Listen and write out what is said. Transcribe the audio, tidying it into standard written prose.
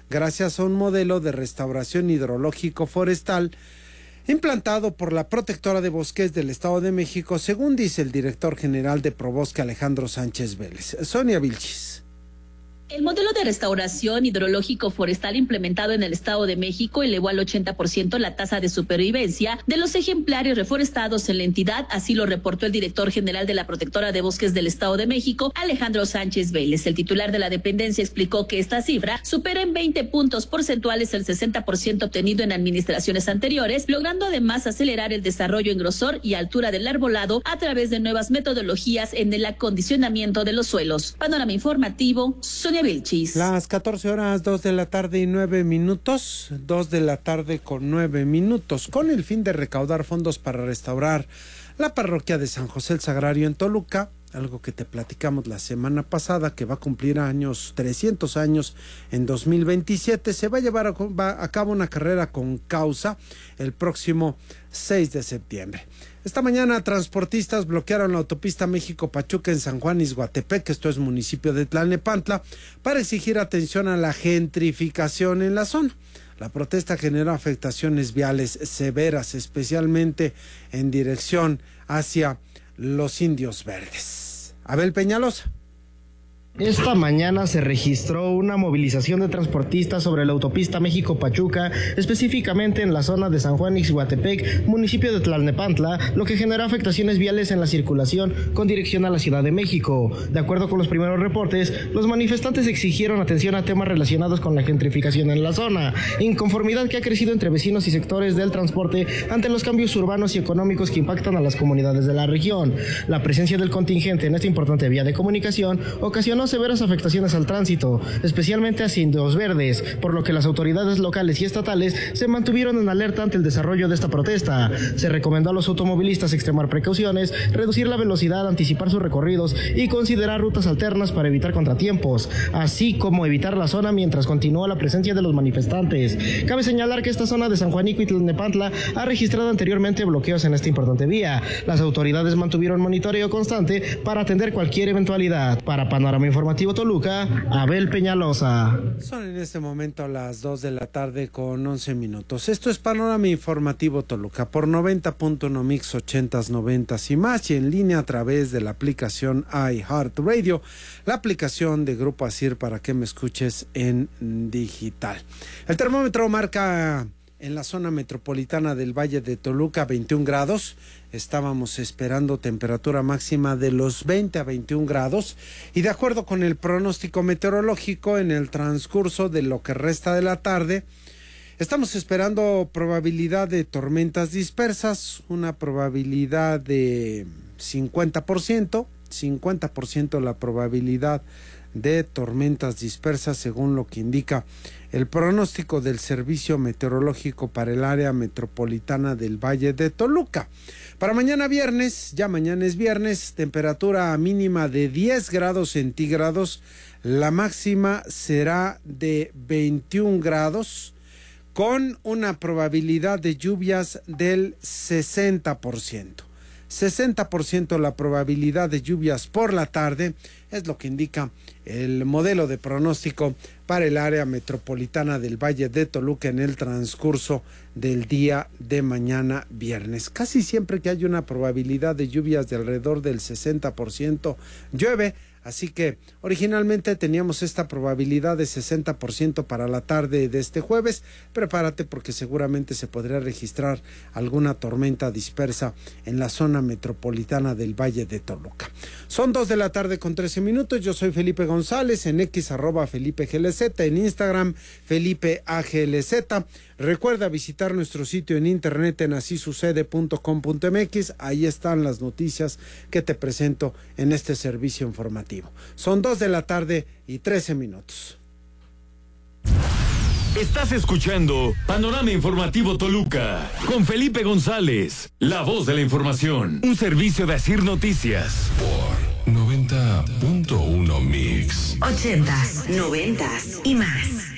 gracias a un modelo de restauración hidrológico forestal implantado por la Protectora de Bosques del Estado de México, según dice el director general de Probosque, Alejandro Sánchez Vélez. Sonia Vilchis. El modelo de restauración hidrológico forestal implementado en el Estado de México elevó al 80% la tasa de supervivencia de los ejemplares reforestados en la entidad, así lo reportó el director general de la Protectora de Bosques del Estado de México, Alejandro Sánchez Vélez. El titular de la dependencia explicó que esta cifra supera en 20 puntos porcentuales el 60% obtenido en administraciones anteriores, logrando además acelerar el desarrollo en grosor y altura del arbolado a través de nuevas metodologías en el acondicionamiento de los suelos. Panorama informativo, Sonia Vilchis. Las 14 horas, 2 de la tarde y 9 minutos, 2 de la tarde con 9 minutos, con el fin de recaudar fondos para restaurar la parroquia de San José el Sagrario en Toluca, algo que te platicamos la semana pasada, que va a cumplir 300 años en 2027, se va a llevar a cabo una carrera con causa el próximo 6 de septiembre. Esta mañana transportistas bloquearon la autopista México-Pachuca en San Juan Ixhuatepec, esto es municipio de Tlalnepantla, para exigir atención a la gentrificación en la zona. La protesta generó afectaciones viales severas, especialmente en dirección hacia los Indios Verdes. Abel Peñalosa. Esta mañana se registró una movilización de transportistas sobre la autopista México-Pachuca, específicamente en la zona de San Juan Ixhuatepec, municipio de Tlalnepantla, lo que generó afectaciones viales en la circulación con dirección a la Ciudad de México. De acuerdo con los primeros reportes, los manifestantes exigieron atención a temas relacionados con la gentrificación en la zona, inconformidad que ha crecido entre vecinos y sectores del transporte ante los cambios urbanos y económicos que impactan a las comunidades de la región. La presencia del contingente en esta importante vía de comunicación ocasionó severas afectaciones al tránsito, especialmente hacia Indios Verdes, por lo que las autoridades locales y estatales se mantuvieron en alerta ante el desarrollo de esta protesta. Se recomendó a los automovilistas extremar precauciones, reducir la velocidad, anticipar sus recorridos y considerar rutas alternas para evitar contratiempos, así como evitar la zona mientras continúa la presencia de los manifestantes. Cabe señalar que esta zona de San Juanico y Tlalnepantla ha registrado anteriormente bloqueos en esta importante vía. Las autoridades mantuvieron monitoreo constante para atender cualquier eventualidad. Para Panorama Informativo Toluca, Abel Peñalosa. Son en este momento las 2 de la tarde con 11 minutos. Esto es Panorama Informativo Toluca por 90.1 Mix 80s, 90s y más, y en línea a través de la aplicación iHeartRadio, la aplicación de Grupo ASIR para que me escuches en digital. El termómetro marca en la zona metropolitana del Valle de Toluca 21 grados. Estábamos esperando temperatura máxima de los 20 a 21 grados y de acuerdo con el pronóstico meteorológico, en el transcurso de lo que resta de la tarde estamos esperando probabilidad de tormentas dispersas, una probabilidad de 50% la probabilidad de tormentas dispersas, según lo que indica el pronóstico del Servicio Meteorológico para el área metropolitana del Valle de Toluca. Para mañana viernes, ya mañana es viernes, temperatura mínima de 10 grados centígrados, la máxima será de 21 grados, con una probabilidad de lluvias del 60%. 60% la probabilidad de lluvias por la tarde, es lo que indica el modelo de pronóstico para el área metropolitana del Valle de Toluca en el transcurso del día de mañana viernes. Casi siempre que hay una probabilidad de lluvias de alrededor del 60% llueve, así que originalmente teníamos esta probabilidad de 60% para la tarde de este jueves. Prepárate porque seguramente se podría registrar alguna tormenta dispersa en la zona metropolitana del Valle de Toluca. Son 2 de la tarde con 13 minutos. Yo soy Felipe González, en X @FelipeGLZ, en Instagram FelipeAGLZ. Recuerda visitar nuestro sitio en internet en asisucede.com.mx. Ahí están las noticias que te presento en este servicio informativo. Son 2 de la tarde y 13 minutos. Estás escuchando Panorama Informativo Toluca con Felipe González, la voz de la información. Un servicio de ASIR Noticias por 90.1 Mix. 80s, 90s y más.